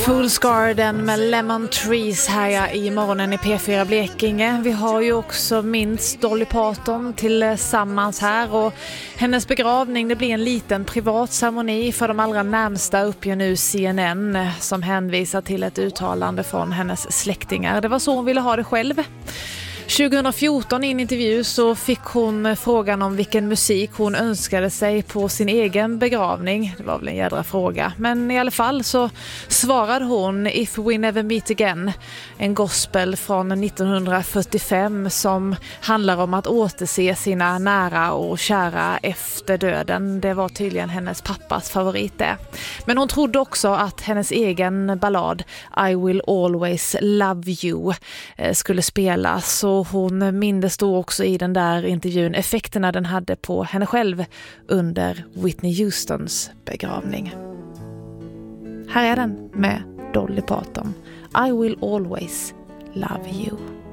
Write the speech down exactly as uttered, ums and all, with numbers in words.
Fool's Garden med Lemon Trees här i morgonen i P fyra Blekinge. Vi har ju också minst Dolly Parton tillsammans här, och hennes begravning, det blir en liten privat ceremoni för de allra närmsta, uppger nu C N N, som hänvisar till ett uttalande från hennes släktingar. Det var så hon ville ha det själv. tjugo fjorton i en intervju så fick hon frågan om vilken musik hon önskade sig på sin egen begravning. Det var väl en jädra fråga. Men i alla fall så svarade hon If We Never Meet Again, en gospel från nittonhundrafyrtiofem som handlar om att återse sina nära och kära efter döden. Det var tydligen hennes pappas favorit det. Men hon trodde också att hennes egen ballad I Will Always Love You skulle spelas, och hon mindes då också i den där intervjun effekterna den hade på henne själv under Whitney Houstons begravning. Här är den med Dolly Parton. I Will Always Love You.